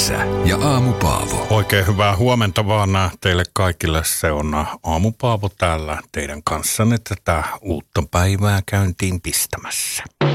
Esa ja Aamu Paavo. Oikein hyvää huomenta vaan teille kaikille. Se on Aamu Paavo täällä teidän kanssanne tätä uutta päivää käyntiin pistämässä.